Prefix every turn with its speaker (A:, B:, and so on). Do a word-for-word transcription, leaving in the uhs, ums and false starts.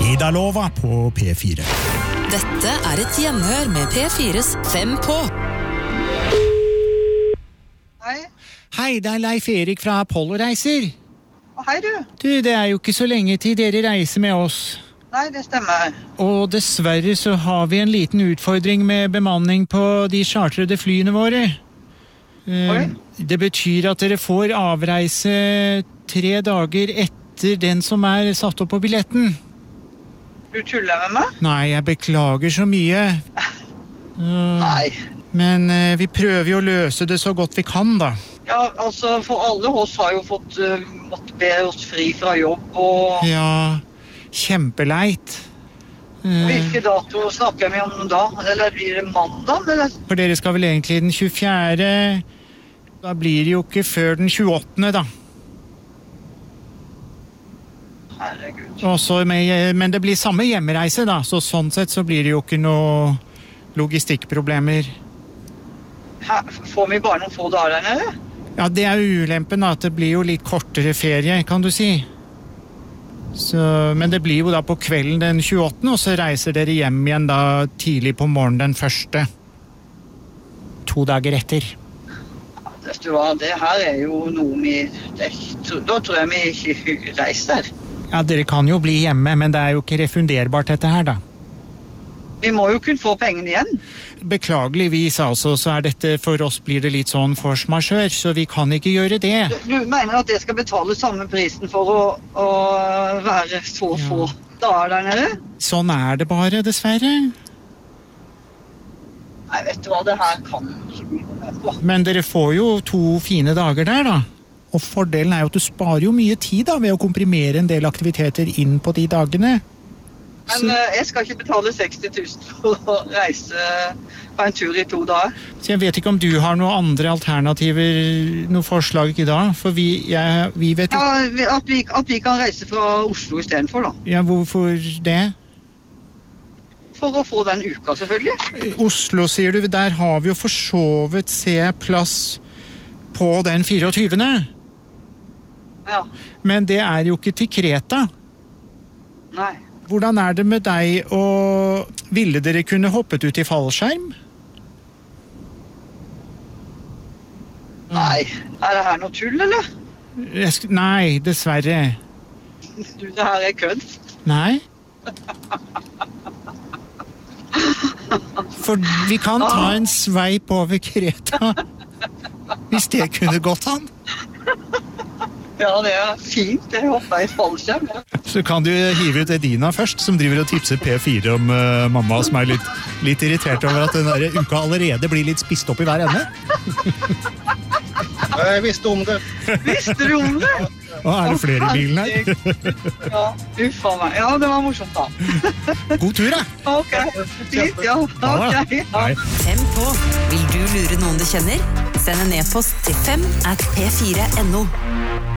A: Idalova på P fire.
B: Dette er et gjenhør med P fires Fem på.
C: Hei.
A: Hei, det er Leif Erik fra Apollo Reiser.
C: Hei du.
A: Du, det er jo ikke så lenge til dere reiser med oss.
C: Nei, det stemmer.
A: Og dessverre så har vi en liten utfordring med bemanning på de chartrede flyene våre.
C: Oi.
A: Det betyr at dere får avreise tre dager etter den som er satt opp på billetten.
C: Du tuller med meg?
A: Nei, jeg beklager så mye.
C: Nei.
A: Men eh, vi prøver jo å løse det så godt vi kan, da.
C: Ja, altså, for alle oss har jo fått uh, måtte be oss fri fra jobb, og
A: Ja, kjempeleit. Eh,
C: hvilke dato snakker vi om da? Eller blir det mandag? Eller?
A: For dere skal vel egentlig den tjuefjerde. Da blir det jo ikke før den tjueåttende, da.
C: Herregud.
A: Også med, men det blir samme hjemmereise, da. Så sånn sett så blir det jo ikke noe logistikkproblemer.
C: Her, får vi bare noen få dager der nede?
A: Ja, det er ulempen, da. At det blir jo litt kortere ferie, kan du si. Så, men det blir jo da på kvelden den tjueåttende, og så reiser dere hjem igjen da tidlig på morgenen den første. To dager etter.
C: Vet du hva, det her er jo noe vi... Det, da tror jeg vi ikke reiser.
A: Ja, dere kan jo bli hjemme, men det er jo ikke refunderbart dette her, da.
C: Vi må jo kunne få pengene igjen.
A: Beklageligvis altså, så er dette, for oss blir det litt sånn force majeure, så vi kan ikke gjøre det.
C: Du, du mener at jeg skal betale samme prisen for å, å være så
A: Ja.
C: få dager der nede?
A: Sånn er det bare, dessverre.
C: Nei, vet du hva, det her kan ikke bli med på.
A: Men dere får jo to fine dager der, da. Og fordelen er jo at du sparer jo mye tid da, ved å komprimere en del aktiviteter inn på de dagene.
C: Men
A: Så,
C: uh, jeg skal ikke betale seksti tusen for å reise på en tur i to dager.
A: så jeg vet ikke om du har noen andre alternativer, noen forslag i dag, for vi, jeg, vi vet ikke...
C: Ja, vi- at vi, at vi kan reise fra Oslo i stedet for da.
A: Ja, hvorfor det?
C: For å få den uka, selvfølgelig.
A: Oslo, sier du, der har vi jo forsovet se plass på den fireogtyvende.
C: Ja,
A: Men det er jo ikke til Kreta.
C: nei.
A: Hvordan er det med deg, og ville dere kunne hoppet ut i fallskjerm?
C: Nei, er det her noe tull, eller?
A: Jeg sk- Nei, dessverre.
C: Du, det her er kødd.
A: Nei. For vi kan ta en sveip over Kreta, hvis det kunne gått an.
C: Ja, det er fint. Jeg hopper i fallskjerm. Ja.
A: Så kan du hive ut Edina først, som driver og tipser P fire om uh, mamma, som er litt, litt irritert over at den der uka allerede blir litt spist opp i hver ende.
D: Jeg visste om det.
C: Visste du om det?
A: Og er det flere i bilen her?
C: Ja, uffa meg. Ja, det var morsomt da.
A: God tur, da!
C: Ok, fint, ja.
A: Ha det.
C: Ok, ja.
A: Hei.
B: Fem på. Vil du lure noen du kjenner? Send en e-post til fem at p fire punktum no.